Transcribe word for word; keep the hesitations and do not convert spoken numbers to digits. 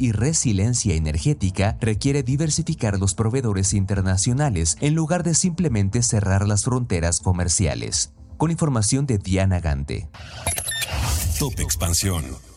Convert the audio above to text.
y resiliencia energética requiere diversificar los proveedores internacionales en lugar de simplemente cerrar las fronteras comerciales. Con información de Diana Gante. Top Expansión.